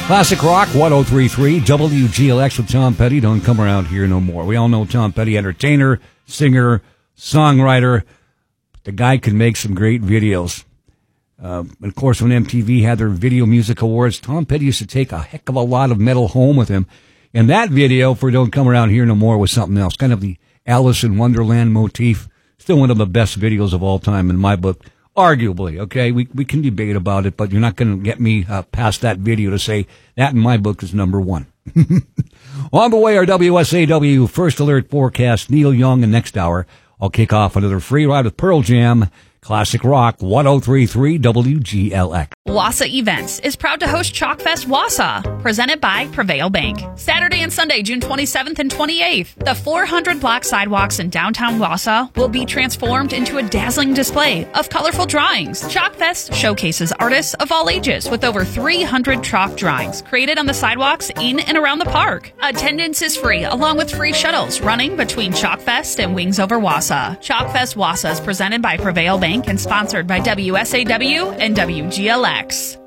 Classic Rock 1033 WGLX with Tom Petty. Don't come around here no more. We all know Tom Petty, entertainer, singer, songwriter. The guy can make some great videos. Of course, when MTV had their Video Music Awards, Tom Petty used to take a heck of a lot of metal home with him. And that video for Don't Come Around Here No More was something else. Kind of the Alice in Wonderland motif. Still one of the best videos of all time in my book. Arguably, okay? We can debate about it, but you're not going to get me past that video to say that in my book is number one. On the way, our WSAW First Alert forecast, Neil Young, and next hour, I'll kick off another free ride with Pearl Jam. Classic Rock 1033 WGLX. Wausau Events is proud to host Chalkfest Wausau, presented by Prevail Bank. Saturday and Sunday, June 27th and 28th, the 400-block sidewalks in downtown Wausau will be transformed into a dazzling display of colorful drawings. Chalkfest showcases artists of all ages with over 300 chalk drawings created on the sidewalks in and around the park. Attendance is free, along with free shuttles running between Chalkfest and Wings Over Wausau. Chalkfest Wausau is presented by Prevail Bank and sponsored by WSAW and WGLX.